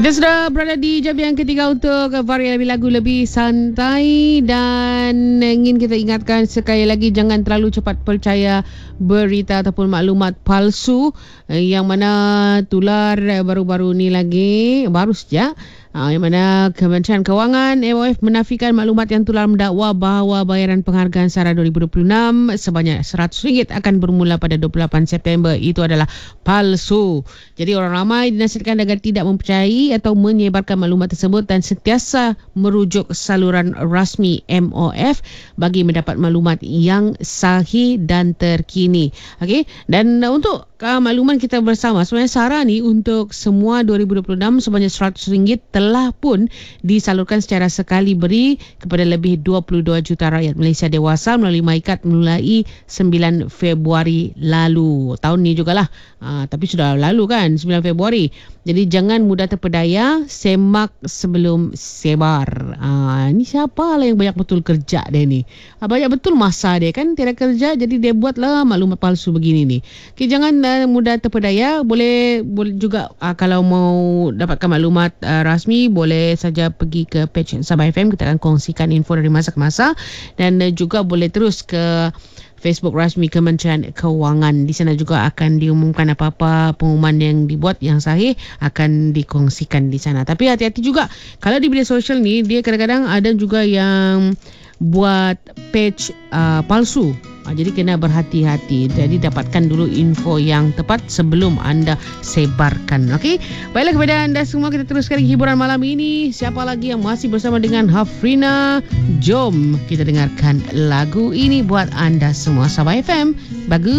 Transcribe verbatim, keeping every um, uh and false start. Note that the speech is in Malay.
Kita sudah berada di jam yang ketiga untuk varian lebih lagu lebih santai, dan ingin kita ingatkan sekali lagi, jangan terlalu cepat percaya berita ataupun maklumat palsu yang mana tular baru-baru ni lagi, baru saja. Uh, yang mana Kementerian Kewangan M O F menafikan maklumat yang tular mendakwa bahawa bayaran penghargaan SARA dua ribu dua puluh enam sebanyak seratus ringgit akan bermula pada dua puluh lapan September. Itu adalah palsu. Jadi orang ramai dinasihatkan agar tidak mempercayai atau menyebarkan maklumat tersebut dan sentiasa merujuk saluran rasmi M O F bagi mendapat maklumat yang sahih dan terkini. Okey, dan uh, untuk uh, makluman kita bersama, sebenarnya SARA ni untuk semua dua ribu dua puluh enam sebanyak seratus ringgit telah pun disalurkan secara sekali beri kepada lebih dua puluh dua juta rakyat Malaysia dewasa melalui MyKad mulai sembilan Februari lalu. Tahun ni jugalah. Uh, tapi sudah lalu kan, sembilan Februari. Jadi jangan mudah terpedaya, semak sebelum sebar. Uh, ni siapa lah yang banyak betul kerja dia ni? Uh, banyak betul masa dia kan, tiada kerja, jadi dia buatlah maklumat palsu begini ni. Okay, jangan uh, mudah terpedaya. Boleh boleh juga uh, kalau mau dapatkan maklumat uh, rasmi, boleh saja pergi ke page Sabah F M. Kita akan kongsikan info dari masa ke masa, dan uh, juga boleh terus ke Facebook rasmi Kementerian Kewangan. Di sana juga akan diumumkan apa-apa pengumuman yang dibuat yang sahih akan dikongsikan di sana. Tapi hati-hati juga, kalau di media sosial ni dia kadang-kadang ada juga yang buat page uh, palsu. Uh, jadi kena berhati-hati. Jadi dapatkan dulu info yang tepat sebelum anda sebarkan. Okey. Baiklah, kepada anda semua kita teruskan hiburan malam ini. Siapa lagi yang masih bersama dengan Hafrina? Jom kita dengarkan lagu ini buat anda semua. Sabah F M. Bagus.